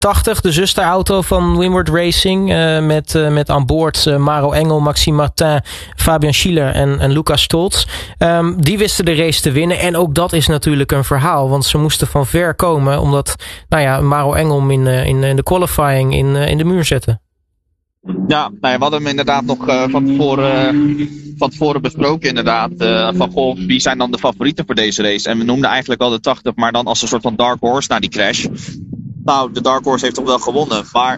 80, de zusterauto van Windward Racing. Met aan boord Maro Engel, Maxime Martin, Fabian Schiller en Lucas Stoltz. Die wisten de race te winnen. En ook dat is natuurlijk een verhaal. Want ze moesten van ver komen. Omdat Maro Engel hem in de qualifying in de muur zette. Ja, we hadden hem inderdaad nog van tevoren besproken inderdaad. Van wie zijn dan de favorieten voor deze race? En we noemden eigenlijk al de 80, maar dan als een soort van dark horse na die crash. Nou, de dark horse heeft toch wel gewonnen. Maar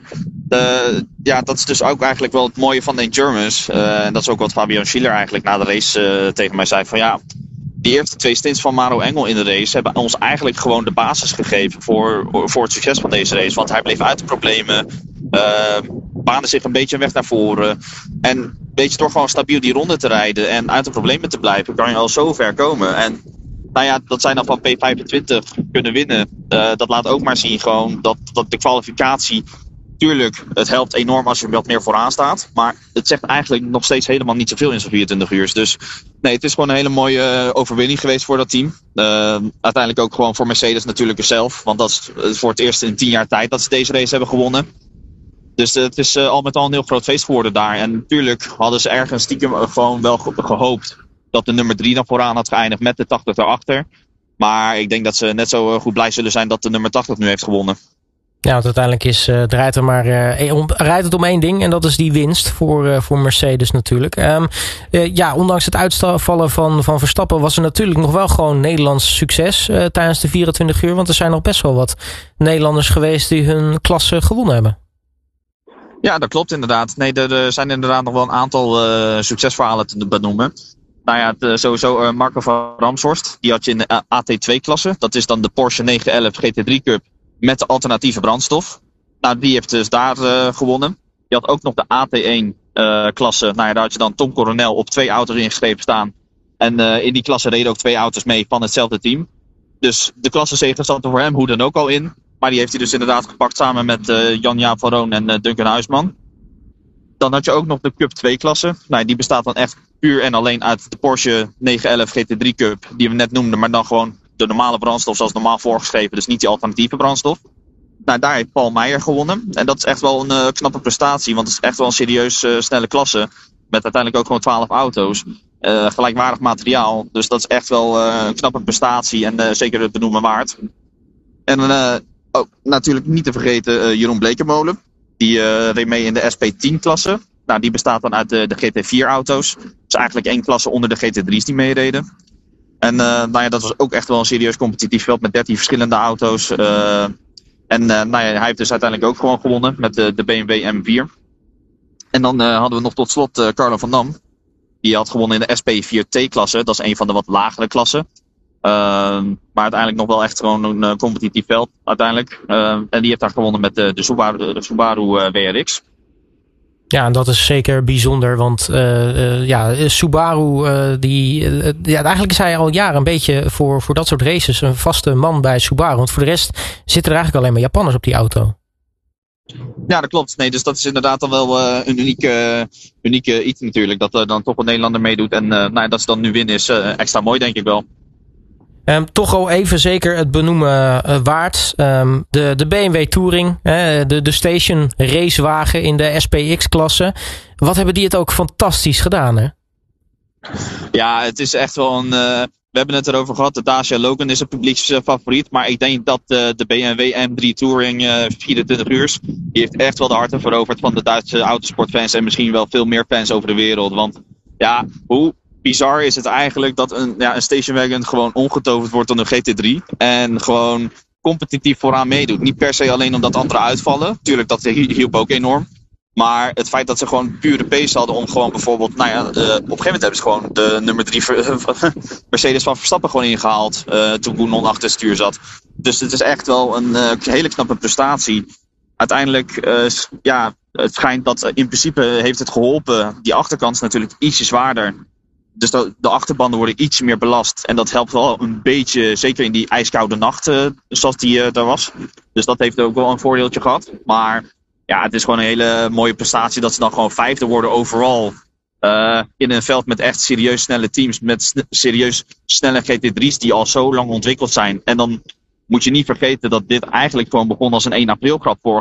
dat is dus ook eigenlijk wel het mooie van de endurance. En dat is ook wat Fabian Schiller eigenlijk na de race tegen mij zei. Van die eerste 2 stints van Maro Engel in de race hebben ons eigenlijk gewoon de basis gegeven voor het succes van deze race. Want hij bleef uit de problemen. Baande zich een beetje een weg naar voren. En weet je, door gewoon stabiel die ronde te rijden en uit de problemen te blijven, kan je al zo ver komen. En dat zij dan van P25 kunnen winnen. Dat laat ook maar zien gewoon dat de kwalificatie, tuurlijk, het helpt enorm als je wat meer vooraan staat. Maar het zegt eigenlijk nog steeds helemaal niet zoveel in zo'n 24 uur. Dus nee, het is gewoon een hele mooie overwinning geweest voor dat team. Uiteindelijk ook gewoon voor Mercedes natuurlijk zelf. Want dat is voor het eerst in 10 jaar tijd dat ze deze race hebben gewonnen. Dus het is al met al een heel groot feest geworden daar. En natuurlijk hadden ze ergens stiekem gewoon wel gehoopt dat de nummer 3 dan vooraan had geëindigd met de 80 daarachter. Maar ik denk dat ze net zo goed blij zullen zijn dat de nummer 80 nu heeft gewonnen. Ja, want uiteindelijk rijdt het om één ding en dat is die winst voor Mercedes natuurlijk. Ondanks het uitvallen van Verstappen was er natuurlijk nog wel gewoon Nederlands succes tijdens de 24 uur. Want er zijn nog best wel wat Nederlanders geweest die hun klasse gewonnen hebben. Ja, dat klopt inderdaad. Nee, er zijn inderdaad nog wel een aantal succesverhalen te benoemen. Sowieso Marco van Ramshorst. Die had je in de AT2-klasse. Dat is dan de Porsche 911 GT3 Cup met de alternatieve brandstof. Die heeft dus daar gewonnen. Je had ook nog de AT1-klasse. Daar had je dan Tom Coronel op 2 auto's ingeschreven staan. En in die klasse reden ook 2 auto's mee van hetzelfde team. Dus de klassezege zat er voor hem hoe dan ook al in. Maar die heeft hij dus inderdaad gepakt samen met Jan-Jaap van Roon en Duncan Huisman. Dan had je ook nog de Cup 2-klasse. Die bestaat dan echt puur en alleen uit de Porsche 911 GT3 Cup. Die we net noemden, maar dan gewoon de normale brandstof zoals normaal voorgeschreven. Dus niet die alternatieve brandstof. Daar heeft Paul Meijer gewonnen. En dat is echt wel een knappe prestatie. Want het is echt wel een serieus snelle klasse. Met uiteindelijk ook gewoon 12 auto's. Gelijkwaardig materiaal. Dus dat is echt wel een knappe prestatie. En zeker het benoemen waard. En ook natuurlijk niet te vergeten Jeroen Blekemolen. Die reed mee in de SP10-klasse. Die bestaat dan uit de GT4-auto's. Dus eigenlijk 1 klasse onder de GT3's die meereden. En dat was ook echt wel een serieus competitief veld met 13 verschillende auto's. Hij heeft dus uiteindelijk ook gewoon gewonnen met de BMW M4. En dan hadden we nog tot slot Carlo van Dam. Die had gewonnen in de SP4T-klasse. Dat is een van de wat lagere klassen. Maar uiteindelijk nog wel echt gewoon een competitief veld uiteindelijk. En die heeft daar gewonnen met de Subaru WRX. Ja, en dat is zeker bijzonder, want Subaru, eigenlijk is hij al jaren een beetje voor dat soort races een vaste man bij Subaru. Want voor de rest zitten er eigenlijk alleen maar Japanners op die auto. Ja, dat klopt. Nee, dus dat is inderdaad dan wel een unieke iets natuurlijk. Dat er dan toch een Nederlander meedoet. En dat ze dan nu winnen is extra mooi, denk ik wel. Toch al even zeker het benoemen waard. De BMW Touring, de station racewagen in de SPX-klasse. Wat hebben die het ook fantastisch gedaan, hè? Ja, het is echt wel een... we hebben het erover gehad, de Dacia Logan is een publieksfavoriet. Maar ik denk dat de BMW M3 Touring 24 uur... die heeft echt wel de harten veroverd van de Duitse autosportfans. En misschien wel veel meer fans over de wereld. Want ja, hoe bizar is het eigenlijk dat een stationwagon gewoon omgetoverd wordt tot een GT3. En gewoon competitief vooraan meedoet. Niet per se alleen omdat anderen uitvallen. Tuurlijk, dat hielp ook enorm. Maar het feit dat ze gewoon pure pace hadden om gewoon bijvoorbeeld... op een gegeven moment hebben ze gewoon de nummer 3 Mercedes van Verstappen gewoon ingehaald. Toen Koen achter het stuur zat. Dus het is echt wel een hele knappe prestatie. Uiteindelijk, het schijnt dat in principe heeft het geholpen. Die achterkant is natuurlijk ietsje zwaarder. Dus de achterbanden worden iets meer belast. En dat helpt wel een beetje, zeker in die ijskoude nacht zoals die daar was. Dus dat heeft ook wel een voordeeltje gehad. Maar ja, het is gewoon een hele mooie prestatie dat ze dan gewoon 5e worden overal. In een veld met echt serieus snelle teams. Met serieus snelle GT3's die al zo lang ontwikkeld zijn. En dan moet je niet vergeten dat dit eigenlijk gewoon begon als een 1 april grap vorig